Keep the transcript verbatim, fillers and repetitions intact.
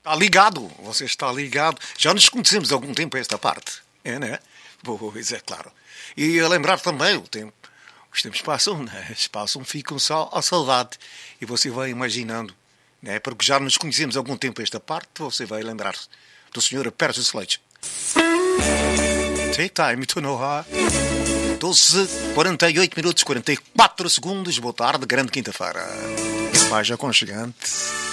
Está ligado, você está ligado. Já nos conhecemos há algum tempo a esta parte. É, né? Pois é, claro. E a lembrar também o tempo. Os tempos passam, né? Passam, ficam só a saudade. E você vai imaginando, né? Porque já nos conhecemos há algum tempo a esta parte, você vai lembrar-se do senhor Percy Sledge. Take time to know how. doze, quarenta e oito minutos, quarenta e quatro segundos. Boa tarde, grande quinta-feira. Paz aconchegante.